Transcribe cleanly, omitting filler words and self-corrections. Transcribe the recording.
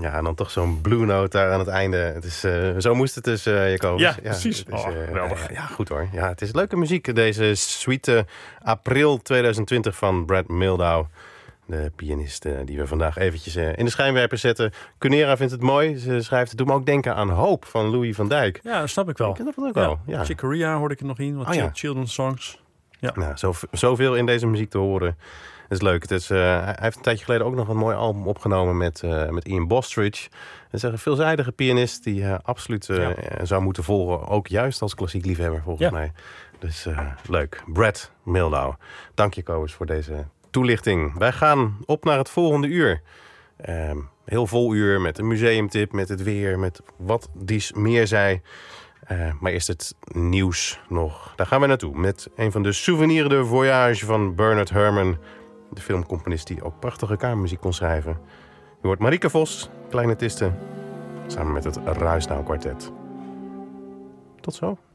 Ja, en dan toch zo'n blue note daar aan het einde. Het is, zo moest het dus, Jacobus. Ja, precies. Het is, Geweldig. ja, goed hoor. Ja, het is leuke muziek. Deze suite april 2020 van Brad Mehldau. De pianist die we vandaag eventjes in de schijnwerper zetten. Cunera vindt het mooi. Ze schrijft, het doet me ook denken aan Hoop van Louis van Dijk. Ja, dat snap ik wel. Ik ken dat ook wel. Ja. Chick Corea hoorde ik er nog in. Wat children's songs. Ja. Nou, zoveel in deze muziek te horen. Dat is leuk. Het is, hij heeft een tijdje geleden ook nog een mooi album opgenomen met Ian Bostridge. Dat is een veelzijdige pianist die absoluut zou moeten volgen. Ook juist als klassiek liefhebber volgens mij. Dus leuk. Brad Mehldau. Dank je, Kobus, voor deze toelichting. Wij gaan op naar het volgende uur. Heel vol uur met een museumtip, met het weer, met wat Dies meer zei. Maar eerst het nieuws nog. Daar gaan we naartoe met een van de souvenirs de voyage van Bernard Herrmann. De filmcomponist die ook prachtige kamermuziek kon schrijven. Je hoort Marieke Vos, Kleine Tisten, samen met het Ruisdaal Kwartet. Tot zo.